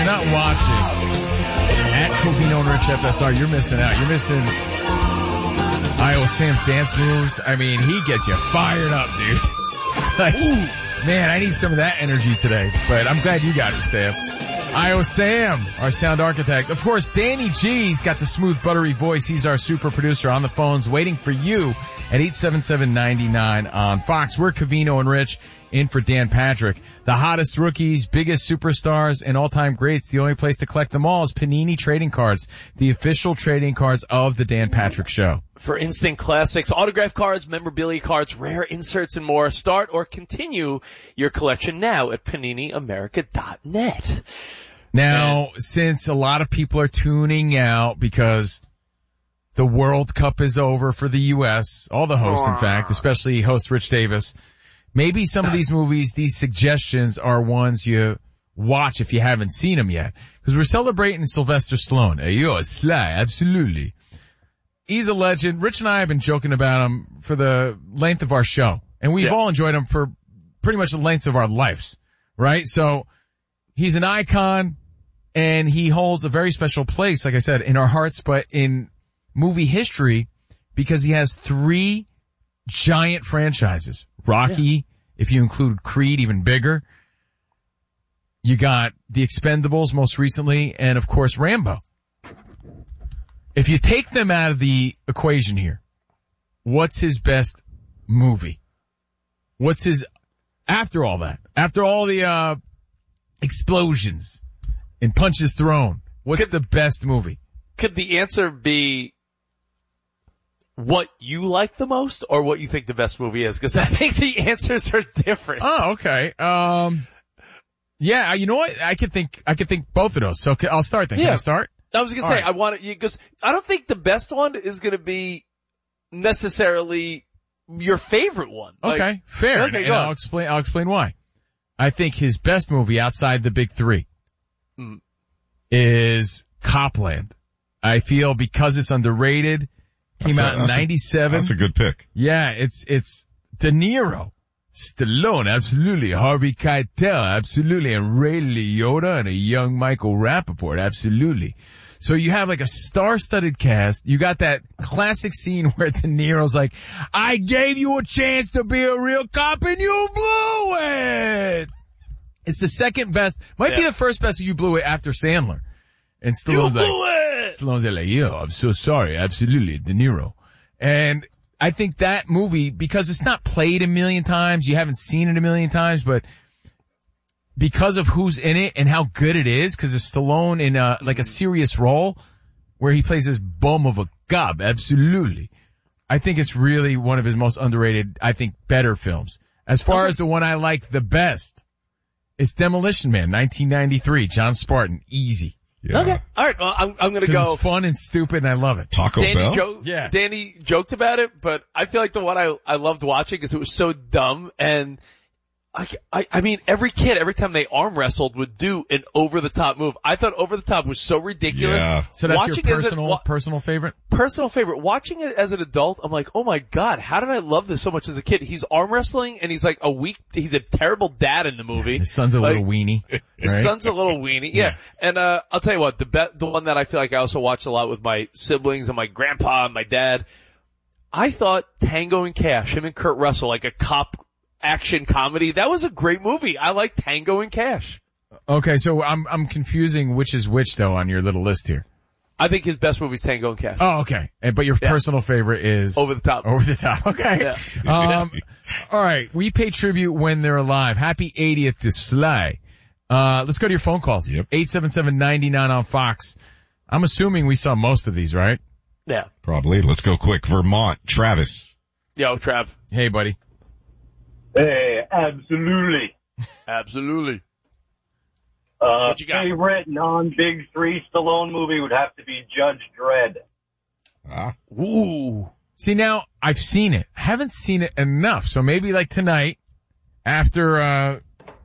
not watching at Covino and Rich FSR, you're missing out. You're missing Iowa Sam's dance moves. I mean, he gets you fired up, dude. Like, man, I need some of that energy today, but I'm glad you got it, Sam. Iowa Sam, our sound architect. Of course, Danny G's got the smooth, buttery voice. He's our super producer on the phones waiting for you at 877-99 on Fox. We're Covino and Rich in for Dan Patrick. The hottest rookies, biggest superstars, and all-time greats. The only place to collect them all is Panini Trading Cards, the official trading cards of the Dan Patrick Show. For instant classics, autograph cards, memorabilia cards, rare inserts, and more, start or continue your collection now at PaniniAmerica.net. Now, since a lot of people are tuning out because the World Cup is over for the U.S., all the hosts, in fact, especially host Rich Davis, maybe some of these movies, these suggestions are ones you watch if you haven't seen them yet. Because we're celebrating Sylvester Stallone. Hey, yo, Sly, absolutely. He's a legend. Rich and I have been joking about him for the length of our show. And we've all enjoyed him for pretty much the length of our lives, right? So he's an icon, and he holds a very special place, like I said, in our hearts, but in movie history, because he has 3 giant franchises. Rocky, if you include Creed, even bigger. You got The Expendables most recently, and of course Rambo. If you take them out of the equation here, what's his best movie? What's his, after all that, after all the explosions and punches thrown, what's the best movie? Could the answer be what you like the most or what you think the best movie is? Because I think the answers are different. Oh, okay. Yeah, you know what? I could think both of those. So I'll start then. Can I start? I was going to say, I want to, because I don't think the best one is going to be necessarily your favorite one. Okay, fair. Okay, and I'll explain why. I think his best movie outside the big 3 is Copland. I feel because it's underrated, came out in 97. That's a good pick. Yeah, it's De Niro, Stallone, absolutely, Harvey Keitel, absolutely, and Ray Liotta and a young Michael Rappaport, absolutely. So you have like a star-studded cast. You got that classic scene where De Niro's like, I gave you a chance to be a real cop and you blew it. It's the second best, might be the first best you blew it after Sandler. And Stallone's Stallone's like, yo, I'm so sorry, absolutely, De Niro. And I think that movie, because it's not played a million times, you haven't seen it a million times, but because of who's in it and how good it is, because it's Stallone in like a serious role where he plays this bum of a cop, absolutely. I think it's really one of his most underrated, I think, better films. As far as the one I like the best, it's Demolition Man, 1993, John Spartan, easy. Yeah. Okay. All right. Well, I'm going to go. It's fun and stupid, and I love it. Taco Bell? Danny joked about it, but I feel like the one I loved watching because it was so dumb, and I mean, every kid, every time they arm wrestled would do an over-the-top move. I thought over-the-top was so ridiculous. Yeah. So that's your personal favorite? Personal favorite. Watching it as an adult, I'm like, oh my god, how did I love this so much as a kid? He's arm wrestling, and he's like he's a terrible dad in the movie. His son's a little weenie. His son's a little weenie, yeah. And I'll tell you what, the one that I feel like I also watched a lot with my siblings and my grandpa and my dad, I thought Tango and Cash, him and Kurt Russell, like a cop action comedy. That was a great movie. I like Tango and Cash. Okay, so I'm confusing which is which though on your little list here. I think his best movie is Tango and Cash. Oh, okay. But your personal favorite is Over the Top. Over the Top. Okay. Yeah. All right. We pay tribute when they're alive. Happy 80th to Sly. Let's go to your phone calls. Yep. 877-99 on Fox. I'm assuming we saw most of these, right? Yeah. Probably. Let's go quick. Vermont. Travis. Yo, Trav. Hey, buddy. Hey, absolutely. Absolutely. What you got? Favorite non-Big 3 Stallone movie would have to be Judge Dredd. Ooh. See, now, I've seen it. I haven't seen it enough. So maybe like tonight, after